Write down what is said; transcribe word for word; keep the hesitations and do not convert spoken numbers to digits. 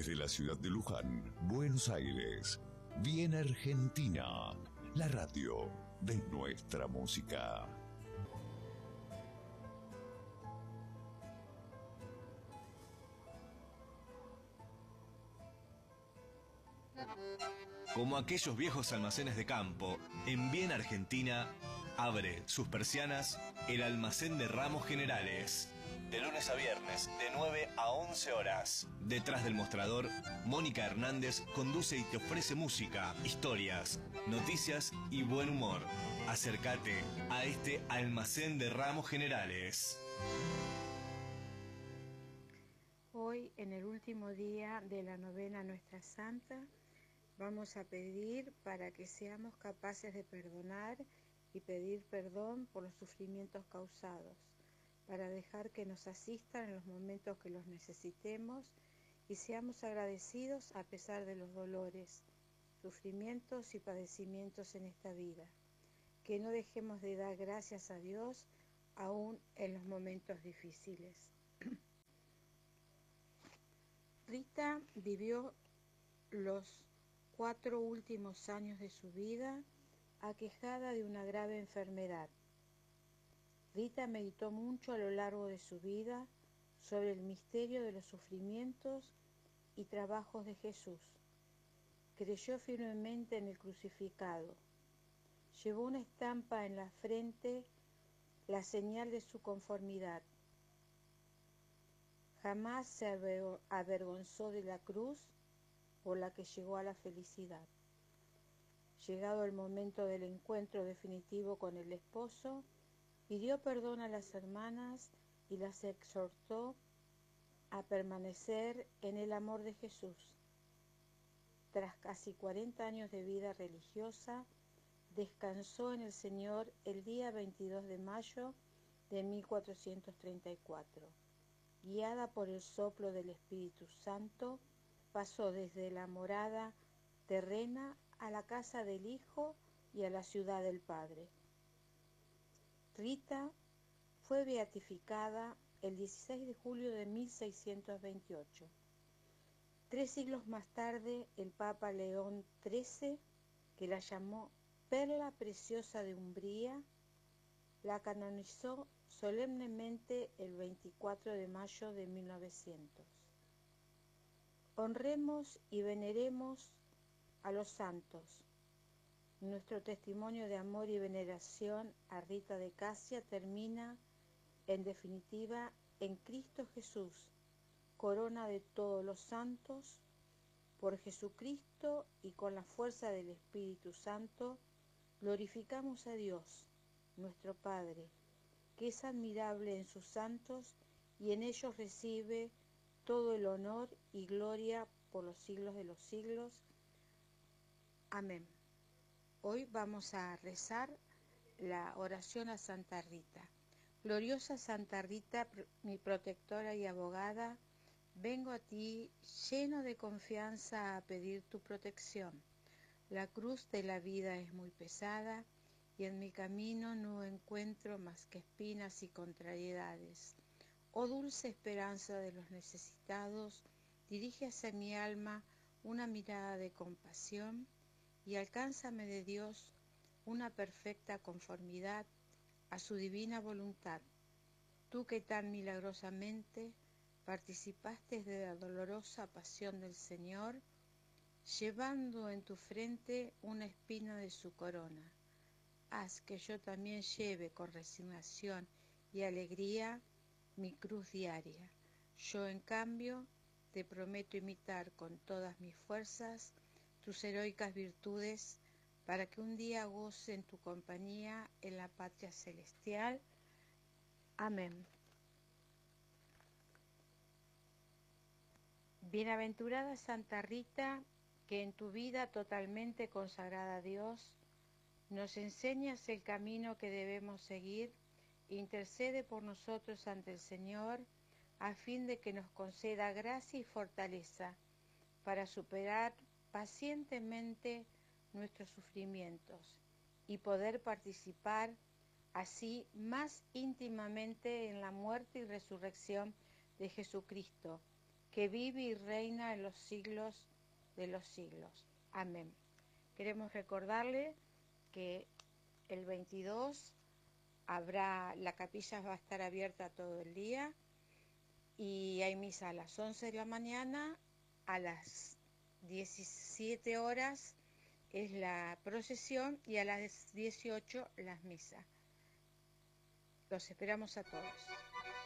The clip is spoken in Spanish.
Desde la ciudad de Luján, Buenos Aires, viene Argentina, la radio de nuestra música. Como aquellos viejos almacenes de campo, en Bien Argentina abre sus persianas el almacén de Ramos Generales. De lunes a viernes, de nueve a once horas. Detrás del mostrador, Mónica Hernández conduce y te ofrece música, historias, noticias y buen humor. Acércate a este almacén de Ramos Generales. Hoy, en el último día de la novena Nuestra Santa, vamos a pedir para que seamos capaces de perdonar y pedir perdón por los sufrimientos causados, para dejar que nos asistan en los momentos que los necesitemos y seamos agradecidos a pesar de los dolores, sufrimientos y padecimientos en esta vida. Que no dejemos de dar gracias a Dios aún en los momentos difíciles. Rita vivió los cuatro últimos años de su vida aquejada de una grave enfermedad. Rita meditó mucho a lo largo de su vida sobre el misterio de los sufrimientos y trabajos de Jesús. Creyó firmemente en el crucificado. Llevó una estampa en la frente, la señal de su conformidad. Jamás se avergonzó de la cruz por la que llegó a la felicidad. Llegado el momento del encuentro definitivo con el esposo, pidió perdón a las hermanas y las exhortó a permanecer en el amor de Jesús. Tras casi cuarenta años de vida religiosa, descansó en el Señor el día veintidós de mayo de mil cuatrocientos treinta y cuatro. Guiada por el soplo del Espíritu Santo, pasó desde la morada terrena a la casa del Hijo y a la ciudad del Padre. Rita fue beatificada el dieciséis de julio de mil seiscientos veintiocho. Tres siglos más tarde, el Papa León trece, que la llamó Perla Preciosa de Umbría, la canonizó solemnemente el veinticuatro de mayo de mil novecientos. Honremos y veneremos a los santos. Nuestro testimonio de amor y veneración a Rita de Casia termina, en definitiva, en Cristo Jesús, corona de todos los santos. Por Jesucristo y con la fuerza del Espíritu Santo, glorificamos a Dios, nuestro Padre, que es admirable en sus santos y en ellos recibe todo el honor y gloria por los siglos de los siglos. Amén. Hoy vamos a rezar la oración a Santa Rita. Gloriosa Santa Rita, mi protectora y abogada, vengo a ti lleno de confianza a pedir tu protección. La cruz de la vida es muy pesada y en mi camino no encuentro más que espinas y contrariedades. Oh dulce esperanza de los necesitados, dirige hacia mi alma una mirada de compasión y alcánzame de Dios una perfecta conformidad a su divina voluntad. Tú que tan milagrosamente participaste de la dolorosa pasión del Señor, llevando en tu frente una espina de su corona. Haz que yo también lleve con resignación y alegría mi cruz diaria. Yo, en cambio, te prometo imitar con todas mis fuerzas tus heroicas virtudes, para que un día goce en tu compañía en la patria celestial. Amén. Bienaventurada Santa Rita, que en tu vida totalmente consagrada a Dios, nos enseñas el camino que debemos seguir, intercede por nosotros ante el Señor, a fin de que nos conceda gracia y fortaleza para superar pacientemente nuestros sufrimientos y poder participar así más íntimamente en la muerte y resurrección de Jesucristo, que vive y reina en los siglos de los siglos. Amén. Queremos recordarle que el veintidós habrá, la capilla va a estar abierta todo el día y hay misa a las once de la mañana, a las diecisiete horas es la procesión y a las dieciocho las misas. Los esperamos a todos.